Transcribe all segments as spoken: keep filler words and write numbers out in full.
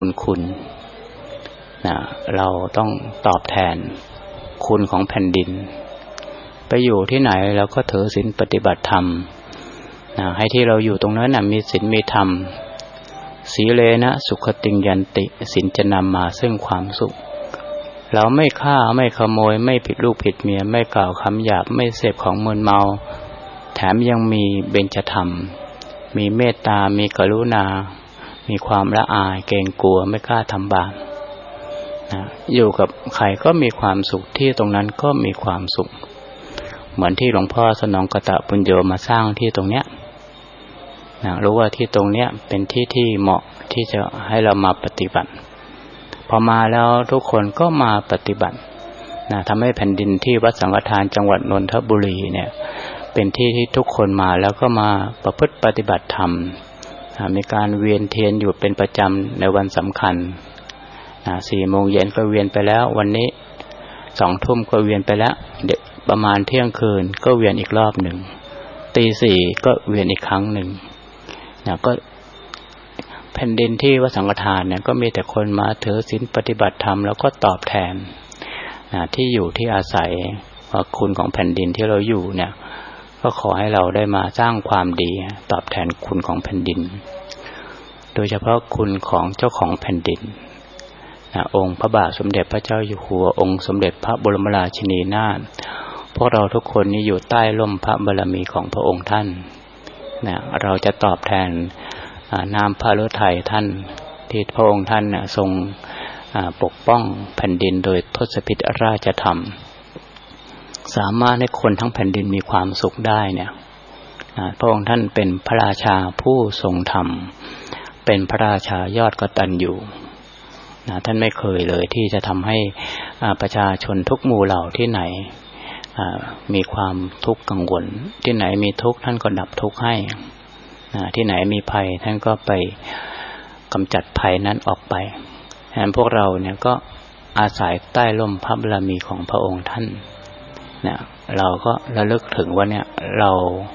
บุญคุณนะเราต้องตอบแทนคุณของแผ่นดินไปอยู่ที่ไหนเราก็ถือศีลปฏิบัติธรรมนะให้ที่เราอยู่ตรงนั้นนะมีศีลมีธรรมสีเลนะสุขติงยันติศีลจะนำมาซึ่งความสุขเราไม่ฆ่าไม่ขโมยไม่ผิดลูกผิดเมียไม่กล่าวคำหยาบไม่เสพของมึนเมาแถมยังมีเบญจธรรมมีเมตตามีกรุณามีความละอายเกรงกลัวไม่กล้าทำบาปนะอยู่กับใครก็มีความสุขที่ตรงนั้นก็มีความสุขเหมือนที่หลวงพ่อสนองกตปุญโญมาสร้างที่ตรงเนี้ยนะรู้ว่าที่ตรงเนี้ยเป็นที่ที่เหมาะที่จะให้เรามาปฏิบัติพอมาแล้วทุกคนก็มาปฏิบัตินะทำให้แผ่นดินที่วัดสังฆทานจังหวัดนนทบุรีเนี่ยเป็นที่ที่ทุกคนมาแล้วก็มาประพฤติปฏิบัติธรรมมีการเวียนเทียนอยู่เป็นประจำในวันสำคัญนะสี่โมงเย็นก็เวียนไปแล้ววันนี้สองทุ่มก็เวียนไปแล้วเด็กประมาณเที่ยงคืนก็เวียนอีกรอบหนึ่งตีสี่ก็เวียนอีกครั้งหนึ่งนะก็แผ่นดินที่วัดสังฆทานเนี่ยก็มีแต่คนมาถือศีลปฏิบัติธรรมแล้วก็ตอบแทนนะที่อยู่ที่อาศัยว่าคุณของแผ่นดินที่เราอยู่เนี่ยก็ขอให้เราได้มาสร้างความดีตอบแทนคุณของแผ่นดินโดยเฉพาะคุณของเจ้าของแผ่นดินนะองค์พระบาทสมเด็จพระเจ้าอยู่หัวองค์สมเด็จพระบรมราชินีนาถพวกเราทุกคนนี้อยู่ใต้ร่มพระบารมีของพระองค์ท่านนะเราจะตอบแทนน้ำพระฤทัยท่านที่พระองค์ท่านนะทรงปกป้องแผ่นดินโดยทศพิธราชธรรมสามารถให้คนทั้งแผ่นดินมีความสุขได้เนี่ยพระองค์ท่านเป็นพระราชาผู้ทรงธรรมเป็นพระราชายอดกตัญญูนะท่านไม่เคยเลยที่จะทำให้ประชาชนทุกหมู่เหล่าที่ไหนมีความทุกข์กังวลที่ไหนมีทุกข์ท่านก็ดับทุกข์ให้นะที่ไหนมีภัยท่านก็ไปกำจัดภัยนั้นออกไปแทนพวกเราเนี่ยก็อาศัยใต้ร่มพระบารมีของพระองค์ท่านเนี่ยเราก็ระลึกถึงว่าเนี่ยเรา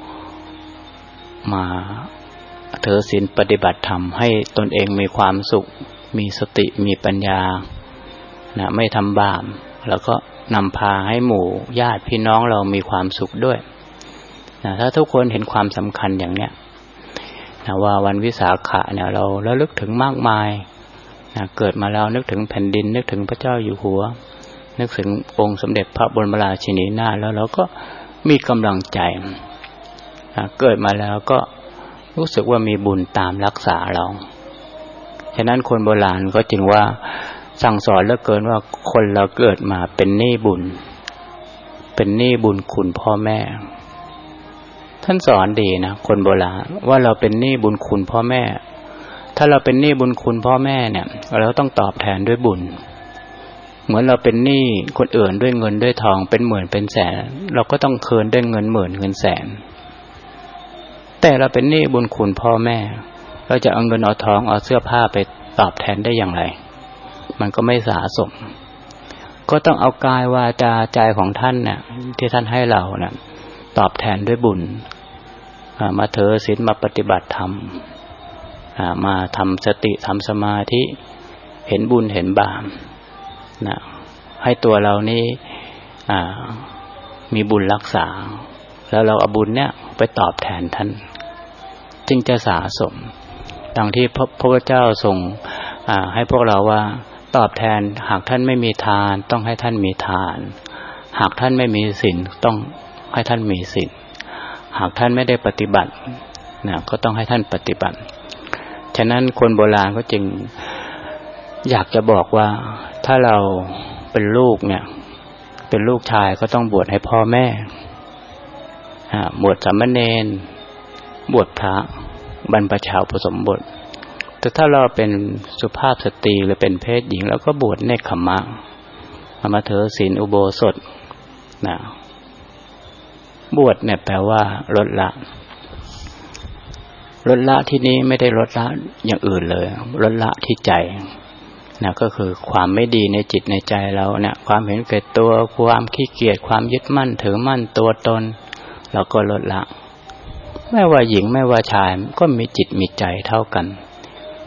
มาถือศีลปฏิบัติธรรมให้ตนเองมีความสุขมีสติมีปัญญานะไม่ทำบาปแล้วก็นำพาให้หมู่ญาติพี่น้องเรามีความสุขด้วยนะถ้าทุกคนเห็นความสำคัญอย่างเนี้ยนะว่าวันวิสาขะเนี่ยเราระลึกถึงมากมายนะเกิดมาแล้วนึกถึงแผ่นดินนึกถึงพระเจ้าอยู่หัวนึกถึงองค์สมเด็จพระบรมราชินีนาถแล้วเราก็มีกำลังใจนะเกิดมาแล้วก็รู้สึกว่ามีบุญตามรักษาเราฉะนั้นคนโบราณก็จึงว่าสั่งสอนเหลือเกินว่าคนเราเกิดมาเป็นหนี้บุญเป็นหนี้บุญคุณพ่อแม่ท่านสอนดีนะคนโบราณว่าเราเป็นหนี้บุญคุณพ่อแม่ถ้าเราเป็นหนี้บุญคุณพ่อแม่เนี่ยเราต้องตอบแทนด้วยบุญเหมือนเราเป็นหนี้คนอื่นด้วยเงินด้วยทองเป็นหมื่นเป็นแสนเราก็ต้องคืนด้วยเงินหมื่นเงินแสนแต่เราเป็นหนี้บุญคุณพ่อแม่เราจะเอาเงินเอาทองเอาเสื้อผ้าไปตอบแทนได้อย่างไรมันก็ไม่สะสมก็ต้องเอากายวาจาใจของท่านเนี่ยที่ท่านให้เราเนี่ยตอบแทนด้วยบุญมาเถอศีลมาปฏิบัติธรรมมาทำสติทำสมาธิเห็นบุญเห็นบาปนะให้ตัวเรานี่มีบุญรักษาแล้วเราเอาบุญเนี่ยไปตอบแทนท่านจึงจะสะสมดังที่พระพุทธเจ้าทรงให้พวกเราว่าตอบแทนหากท่านไม่มีทานต้องให้ท่านมีทานหากท่านไม่มีศีลต้องให้ท่านมีศีลหากท่านไม่ได้ปฏิบัตินะก็ต้องให้ท่านปฏิบัติฉะนั้นคนโบราณก็จึงอยากจะบอกว่าถ้าเราเป็นลูกเนี่ยเป็นลูกชายก็ต้องบวชให้พ่อแม่บวชสามเณรบวชพระบรรพชาอุปสมบทแต่ถ้าเราเป็นสุภาพสตรีหรือเป็นเพศหญิงแล้วก็บวชเนกขัมมะมาถือศีลอุโบสถนะบวชเนี่ยแปลว่าลดละลดละที่นี้ไม่ได้ลดละอย่างอื่นเลยลดละที่ใจนะก็คือความไม่ดีในจิตในใจเราเนี่ยความเห็นแก่ตัวความขี้เกียจความยึดมั่นถือมั่นตัวตนเราก็ลดละไม่ว่าหญิงไม่ว่าชายก็มีจิตมีใจเท่ากัน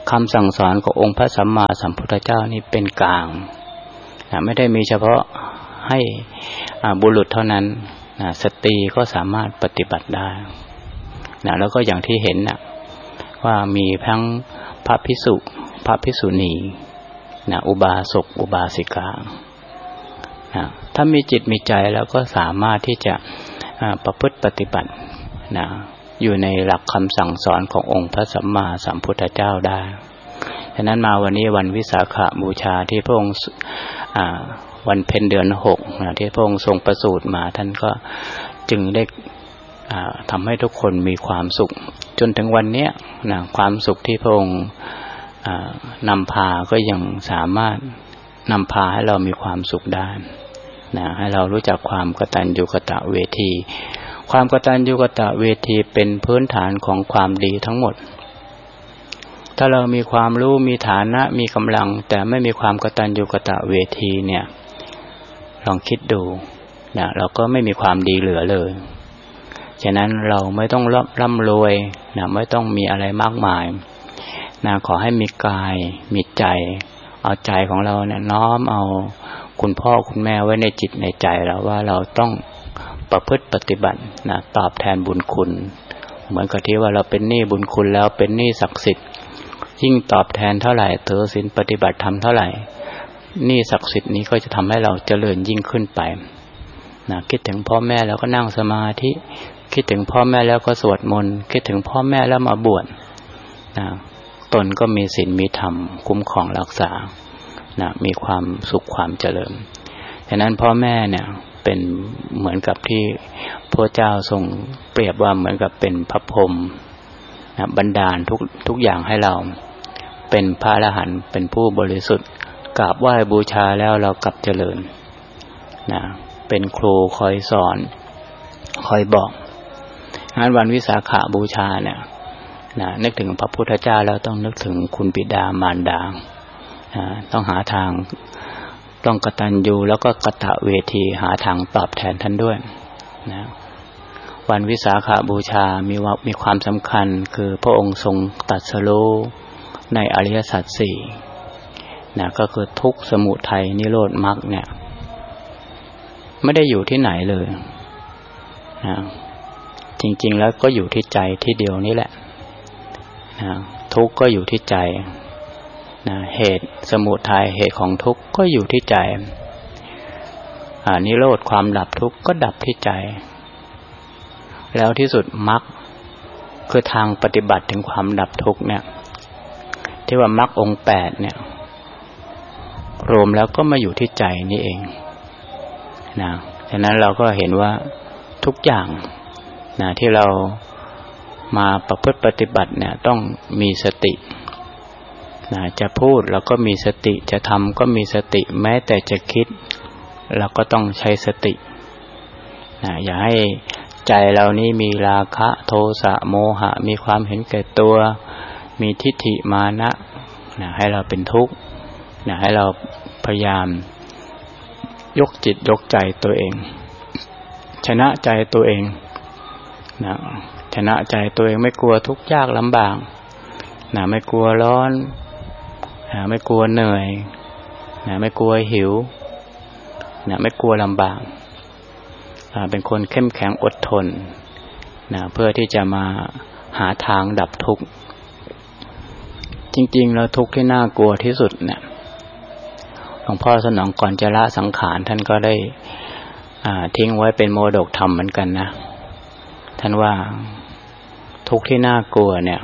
คำสั่งสอนขององค์พระสัมมาสัมพุทธเจ้านี่เป็นกลางนะไม่ได้มีเฉพาะให้บุรุษเท่านั้นนะสตรีก็สามารถปฏิบัติได้นะแล้วก็อย่างที่เห็นนะว่ามีทั้งพระภิกษุพระภิกษุณีนะอุบาสกอุบาสิกานะถ้ามีจิตมีใจแล้วก็สามารถที่จะประพฤติปฏิบัตินะอยู่ในหลักคำสั่งสอนขององค์พระสัมมาสัมพุทธเจ้าได้ฉะนั้นมาวันนี้วันวิสาขบูชาที่พระองค์วันเพ็ญเดือนหกนะที่พระองค์ทรงประสูติมาท่านก็จึงได้ทำให้ทุกคนมีความสุขจนถึงวันนี้นะความสุขที่พระองค์นำพาก็ยังสามารถนำพาให้เรามีความสุขได้นะให้เรารู้จักความกตัญญูกตเวทีความกตัญญูกตเวทีเป็นพื้นฐานของความดีทั้งหมดถ้าเรามีความรู้มีฐานะมีกำลังแต่ไม่มีความกตัญญูกตเวทีเนี่ยลองคิดดูนะเราก็ไม่มีความดีเหลือเลยฉะนั้นเราไม่ต้องร่ำรวยนะไม่ต้องมีอะไรมากมายนะขอให้มีกายมีใจเอาใจของเราเนี่ยน้อมเอาคุณพ่อคุณแม่ไว้ในจิตในใจเราว่าเราต้องประพฤติปฏิบัตินะตอบแทนบุญคุณเหมือนกับที่ว่าเราเป็นหนี้บุญคุณแล้วเป็นหนี้ศักดิ์สิทธิ์ยิ่งตอบแทนเท่าไหร่ถือศีลปฏิบัติธรรมเท่าไหร่หนี้ศักดิ์สิทธิ์นี้ก็จะทำให้เราเจริญยิ่งขึ้นไปนะคิดถึงพ่อแม่แล้วก็นั่งสมาธิคิดถึงพ่อแม่แล้วก็สวดมนต์คิดถึงพ่อแม่แล้วมาบวชนะตนก็มีศีลมีธรรมคุ้มครองรักษานะมีความสุขความเจริญฉะนั้นพ่อแม่เนี่ยเป็นเหมือนกับที่พระเจ้าทรงเปรียบว่าเหมือนกับเป็นพระพรหมนะบันดาลทุกทุกอย่างให้เราเป็นพระอรหันต์เป็นผู้บริสุทธิ์กราบไหว้บูชาแล้วเรากลับเจริญนะเป็นครูคอยสอนคอยบอกงั้นวันวิสาขบูชาเนี่ยนะนึกถึงพระพุทธเจ้าแล้วต้องนึกถึงคุณบิดามารดานะต้องหาทางต้องกตัญญูแล้วก็กตเวทีหาทางตอบแทนท่านด้วยนะวันวิสาขบูชามีว่ามีความสำคัญคือพระองค์ทรงตรัสรู้ในอริยสัจสี่นะก็คือทุกข์สมุทัยนิโรธมรรคเนี่ยไม่ได้อยู่ที่ไหนเลยนะจริงๆแล้วก็อยู่ที่ใจที่เดียวนี่แหละนะทุกข์ก็อยู่ที่ใจนะเหตุสมุทัยเหตุของทุกข์ก็อยู่ที่ใจอ่านิโรธความดับทุกข์ก็ดับที่ใจแล้วที่สุดมรรคคือทางปฏิบัติถึงความดับทุกข์เนี่ยที่ว่ามรรคองค์แปดเนี่ยรวมแล้วก็มาอยู่ที่ใจนี่เองนะฉะนั้นเราก็เห็นว่าทุกอย่างนะที่เรามาประพฤติปฏิบัติเนี่ยต้องมีสตินะจะพูดเราก็มีสติจะทำก็มีสติแม้แต่จะคิดเราก็ต้องใช้สตินะอย่าให้ใจเรานี้มีราคะโทสะโมหะมีความเห็นแก่ตัวมีทิฏฐิมานะนะให้เราเป็นทุกข์นะให้เราพยายามยกจิตยกใจตัวเองชนะใจตัวเองนะชนะใจตัวเองไม่กลัวทุกข์ยากลำบากนะไม่กลัวร้อนนะไม่กลัวเหนื่อยนะไม่กลัวหิวนะไม่กลัวลำบากเป็นคนเข้มแข็งอดทนนะเพื่อที่จะมาหาทางดับทุกข์จริงๆแล้วทุกข์ที่น่ากลัวที่สุดเนี่ยหลวงพ่อสนองก่อนจะละสังขารท่านก็ได้ทิ้งไว้เป็นโมดกธรรมเหมือนกันนะท่านว่าทุกข์ที่น่ากลัวเนี่ย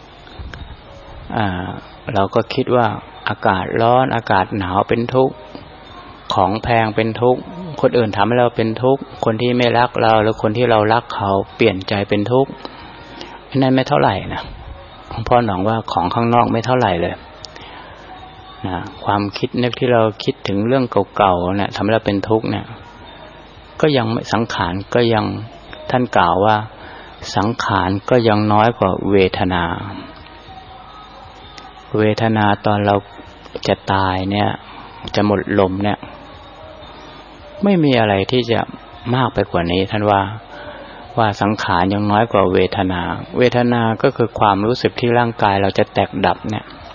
เราก็คิดว่าอากาศร้อนอากาศหนาวเป็นทุกข์ของแพงเป็นทุกข์คนอื่นทำให้เราเป็นทุกข์คนที่ไม่รักเราหรือคนที่เรารักเขาเปลี่ยนใจเป็นทุกข์นั่นไม่เท่าไหร่นะหลวงพ่อหนองว่าของข้างนอกไม่เท่าไหร่เลยนะความคิดนึกที่เราคิดถึงเรื่องเก่าๆเนี่ยทำให้เราเป็นทุกข์เนี่ยก็ยังสังขารก็ยังท่านกล่าวว่าสังขารก็ยังน้อยกว่าเวทนาเวทนาตอนเราจะตายเนี่ยจะหมดลมเนี่ยไม่มีอะไรที่จะมากไปกว่านี้ท่านว่าว่าสังขารยังน้อยกว่าเวทนาเวทนาก็คือความรู้สึกที่ร่างกายเราจะแตกดับเนี่ย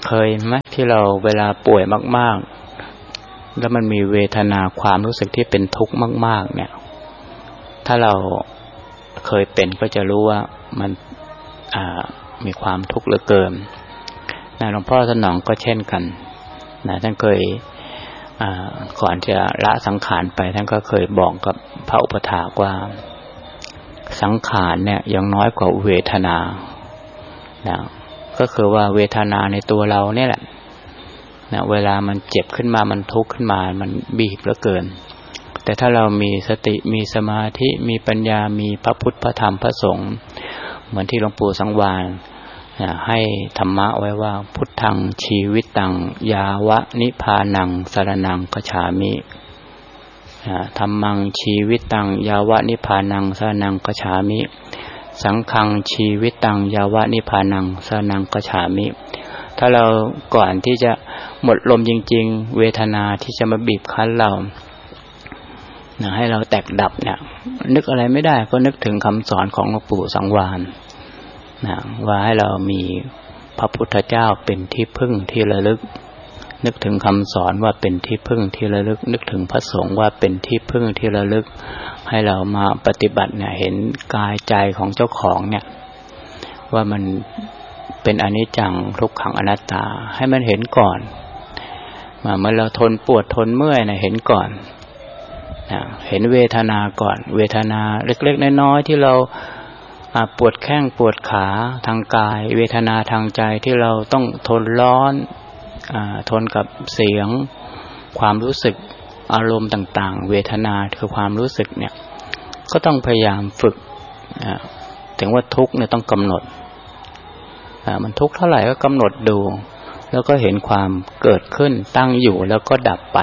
เคยไหมที่เราเวลาป่วยมากๆแล้วมันมีเวทนาความรู้สึกที่เป็นทุกข์มากๆเนี่ยถ้าเราเคยเป็นก็จะรู้ว่ามันมีความทุกข์เหลือเกินนะหลวงพ่อสนองก็เช่นกันนะท่านเคยก่อนจะละสังขารไปท่านก็เคยบอกกับพระอุปถากว่าสังขารเนี่ยยังน้อยกว่าเวทนานะก็คือว่าเวทนาในตัวเราเนี่ยแหละนะเวลามันเจ็บขึ้นมามันทุกข์ขึ้นมามันบีบเหลือเกินแต่ถ้าเรามีสติมีสมาธิมีปัญญามีพระพุทธพระธรรมพระสงฆ์เหมือนที่หลวงปู่สังวาลให้ธรรมะไว้ว่าพุทธังชีวิตตังยาวะนิพพานังสรณังคัจฉามิธัมมังชีวิตตังยาวะนิพพานังสรณังคัจฉามิสังฆังชีวิตตังยาวะนิพพานังสรณังคัจฉามิถ้าเราก่อนที่จะหมดลมจริงๆเวทนาที่จะมาบีบคั้นเรานะให้เราแตกดับเนี่ยนึกอะไรไม่ได้ก็นึกถึงคำสอนของหลวงปู่สังวาลนะว่าให้เรามีพระพุทธเจ้าเป็นที่พึ่งที่ระลึกนึกถึงคำสอนว่าเป็นที่พึ่งที่ระลึกนึกถึงพระสงฆ์ว่าเป็นที่พึ่งที่ระลึกให้เรามาปฏิบัติเนี่ยเห็นกายใจของเจ้าของเนี่ยว่ามันเป็นอนิจจังทุกขังอนัตตาให้มันเห็นก่อนมาเมื่อเราทนปวดทนเมื่อยเนี่ยเห็นก่อนนะเห็นเวทนาก่อนเวทนาเล็กๆน้อยๆที่เราปวดแข้งปวดขาทางกายเวทนาทางใจที่เราต้องทนร้อนทนกับเสียงความรู้สึกอารมณ์ต่างๆเวทนาคือความรู้สึกเนี่ยก็ต้องพยายามฝึกถึงว่าทุกข์เนี่ยต้องกำหนดมันทุกข์เท่าไหร่ก็กำหนดดูแล้วก็เห็นความเกิดขึ้นตั้งอยู่แล้วก็ดับไป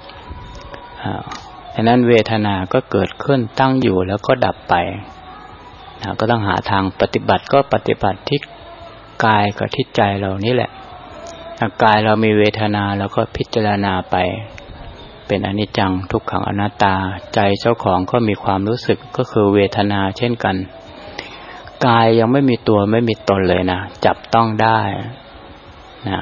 ดังนั้นเวทนาก็เกิดขึ้นตั้งอยู่แล้วก็ดับไปก็ต้องหาทางปฏิบัติก็ปฏิบัติที่กายกับที่ใจเรานี่แหละกายเรามีเวทนาแล้วก็พิจารณาไปเป็นอนิจจังทุกขังอนัตตาใจเจ้าของก็มีความรู้สึกก็คือเวทนาเช่นกันกายยังไม่มีตัวไม่มีตนเลยนะจับต้องได้นะ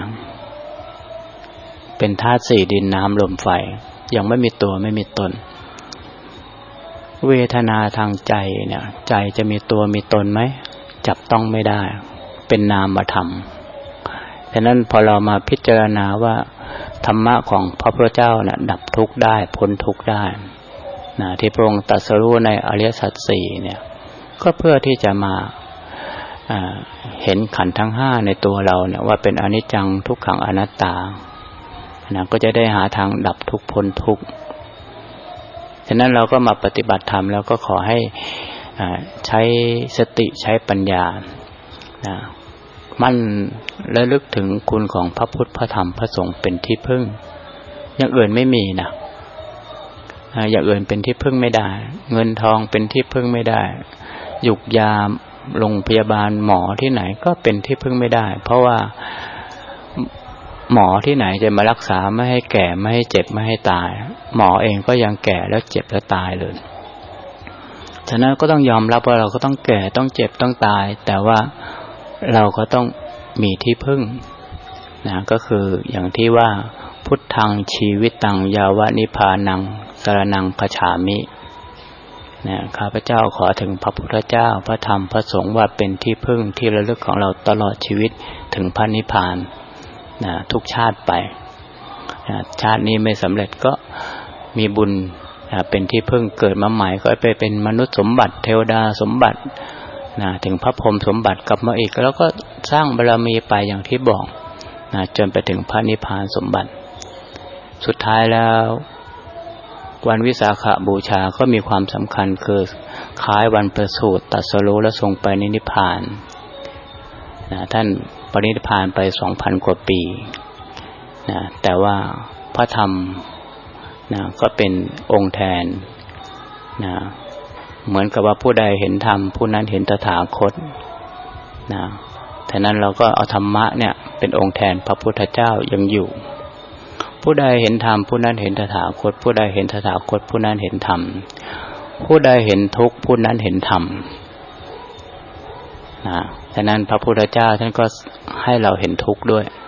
เป็นธาตุสี่ดินน้ำลมไฟยังไม่มีตัวไม่มีตนเวทนาทางใจเนี่ยใจจะมีตัวมีตนไหมจับต้องไม่ได้เป็นนามธรรมฉะนั้นพอเรามาพิจารณาว่าธรรมะของพระพุทธเจ้าเนี่ยดับทุกข์ได้พ้นทุกข์ได้นะที่พระองค์ตรัสรู้ในอริยสัจสี่เนี่ยก็เพื่อที่จะมาเห็นขันธ์ทั้งห้าในตัวเราเนี่ยว่าเป็นอนิจจังทุกขังอนัตตานะก็จะได้หาทางดับทุกข์พ้นทุกข์ฉะนั้นเราก็มาปฏิบัติธรรมแล้วก็ขอให้ใช้สติใช้ปัญญานะมั่นระลึกถึงคุณของพระพุทธพระธรรมพระสงฆ์เป็นที่พึ่งอย่างอื่นไม่มีนะอย่างอื่นเป็นที่พึ่งไม่ได้เงินทองเป็นที่พึ่งไม่ได้ยุกยาโรงพยาบาลหมอที่ไหนก็เป็นที่พึ่งไม่ได้เพราะว่าหมอที่ไหนจะมารักษาไม่ให้แก่ไม่ให้เจ็บไม่ให้ตายหมอเองก็ยังแก่แล้วเจ็บแล้วตายเลยฉะนั้นก็ต้องยอมรับว่าเราก็ต้องแก่ต้องเจ็บต้องตายแต่ว่าเราก็ต้องมีที่พึ่งนะก็คืออย่างที่ว่าพุทธังชีวิตตังยาวะนิพพานังสรณังคัจฉามินะข้าพเจ้าขอถึงพระพุทธเจ้าพระธรรมพระสงฆ์ว่าเป็นที่พึ่งที่ระลึกของเราตลอดชีวิตถึงพระนิพพานนะทุกชาติไปนะชาตินี้ไม่สำเร็จก็มีบุญนะเป็นที่พึ่งเกิดมาใหม่ก็ไปเป็นมนุษย์สมบัติเทวดาสมบัตินะถึงพระพรหมสมบัติกลับมาอีกแล้วก็สร้างบารมีไปอย่างที่บอกนะจนไปถึงพระนิพพานสมบัติสุดท้ายแล้ววันวิสาขบูชาก็มีความสำคัญคือคล้ายวันประสูติตรัสรู้และทรงไปนิพพานนะท่านปรินิพพานไป สองพัน กว่าปีนะแต่ว่าพระธรรมนะก็เป็นองค์แทนนะเหมือนกับว่าผู้ใดเห็นธรรมผู้นั้นเห็นตถาคตนะฉะนั้นเราก็เอาธรรมะเนี่ยเป็นองค์แทนพระพุทธเจ้ายังอยู่ผู้ใดเห็นธรรมผู้นั้นเห็นตถาคตผู้ใดเห็นตถาคตผู้นั้นเห็นธรรมผู้ใดเห็นทุกข์ผู้นั้นเห็นธรรมนะฉะนั้นพระพุทธเจ้าท่านก็ให้เราเห็นทุกข์ด้วย